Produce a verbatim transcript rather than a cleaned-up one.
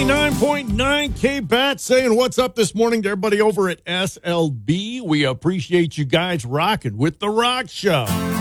ninety-nine point nine K-Bat saying what's up this morning to everybody over at S L B. We appreciate you guys rocking with The Rock Show.